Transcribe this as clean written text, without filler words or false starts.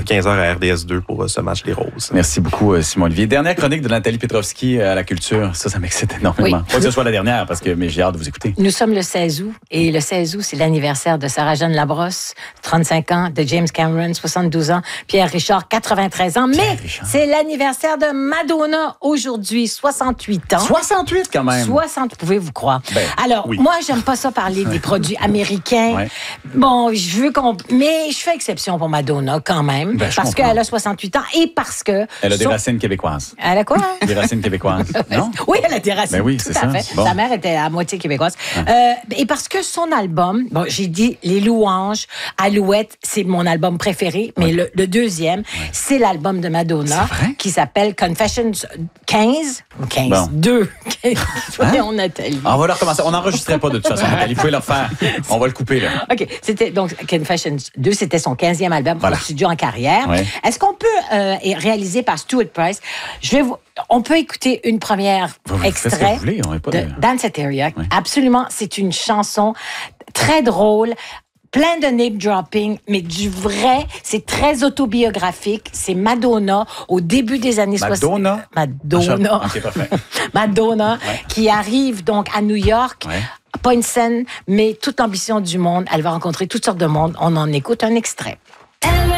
15h à RDS2 pour ce match des Roses. Merci beaucoup, Simon-Olivier. Dernière chronique de Nathalie Petrovski à la culture. Ça m'excite énormément. Oui. Pas que ce soit la dernière, mais j'ai hâte de vous écouter. Nous sommes le 16 août, et le 16 août, c'est l'anniversaire de Sarah-Jeanne Labrosse, 35 ans, de James Cameron, 72 ans, Pierre Richard, 93 ans. Mais c'est l'anniversaire de Madonna aujourd'hui, 68 ans. 68 quand même. 60, pouvez-vous croire. Alors, oui. moi, j'aime pas ça parler des produits américains. Ouais. Bon, mais je fais exception pour Madonna quand même, parce qu'elle a 68 ans et parce que... Elle a des racines québécoises. Elle a quoi? Des racines québécoises, non? Oui, elle a des racines, Ben oui, tout c'est à ça. fait. Bon. Sa mère était à moitié québécoise. Et parce que son album, bon, j'ai dit Les Louanges, Alouette, c'est mon album préféré, mais le deuxième, c'est l'album de Madonna qui s'appelle Confessions 15, 2. Voyons, Nathalie. On va le recommencer. On n'enregistrait pas de toute façon, Nathalie. Vous pouvez le refaire. On va le couper, là. OK. C'était donc Confessions 2, c'était son 15e album au studio en carrière. Ouais. Est-ce qu'on peut réaliser par Stuart Price? On peut écouter une première extrait faites ce que vous voulez, on est pas de Danceteria. Ouais. Absolument, c'est une chanson très drôle. Plein de name dropping, mais du vrai, c'est très autobiographique. C'est Madonna au début des années 60. Madonna. OK, parfait. Madonna, qui arrive donc à New York. Ouais. Pas une scène, mais toute l'ambition du monde. Elle va rencontrer toutes sortes de monde. On en écoute un extrait.